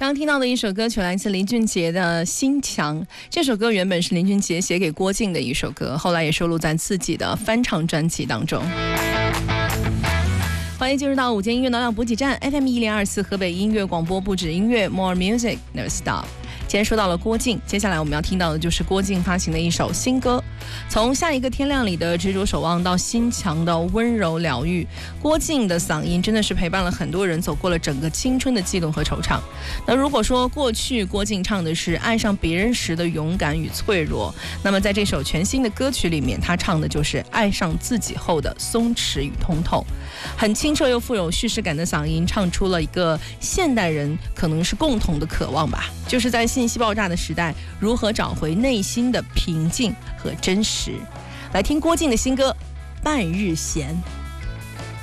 刚听到的一首歌曲来自林俊杰的《心墙》，这首歌原本是林俊杰写给郭靖的一首歌，后来也收录在自己的翻唱专辑当中。欢迎进入到午间音乐能量补给站 FM1024 河北音乐广播，不止音乐 More Music Never Stop。今天说到了郭靖，接下来我们要听到的就是郭靖发行的一首新歌。从下一个天亮里的执着守望到心墙的温柔疗愈，郭靖的嗓音真的是陪伴了很多人走过了整个青春的悸动和惆怅。那如果说过去郭靖唱的是爱上别人时的勇敢与脆弱，那么在这首全新的歌曲里面，他唱的就是爱上自己后的松弛与通透。很清澈又富有叙事感的嗓音，唱出了一个现代人可能是共同的渴望吧，就是在信息爆炸的时代，如何找回内心的平静和真实。来听郭靖的新歌《半日闲》。